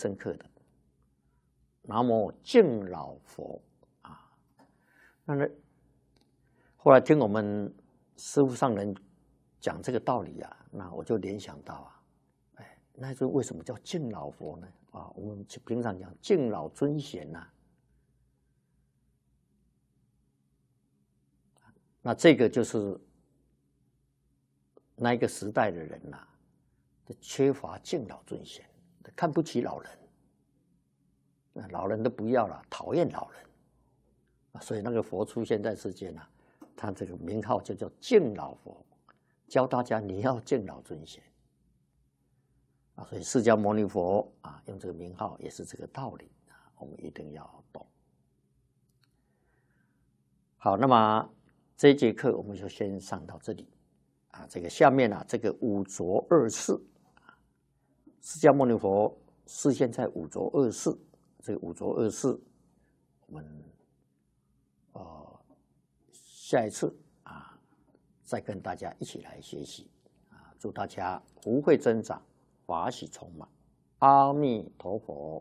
深刻的。南无敬老佛啊，那后来听我们师父上人讲这个道理啊，那我就联想到啊，那就为什么叫敬老佛呢？啊，我们平常讲敬老尊贤呐，那这个就是那一个时代的人呐，缺乏敬老尊贤，看不起老人，老人都不要了，讨厌老人，所以那个佛出现在世间啊，他这个名号就叫敬老佛，教大家你要敬老尊贤。所以释迦牟尼佛啊，用这个名号也是这个道理啊，我们一定要懂。好，那么这一节课我们就先上到这里啊。这个下面啊，这个五浊恶世啊，释迦牟尼佛示现在五浊恶世，这个五浊恶世，我们下一次啊，再跟大家一起来学习啊。祝大家福慧增长，法喜充满，阿弥陀佛。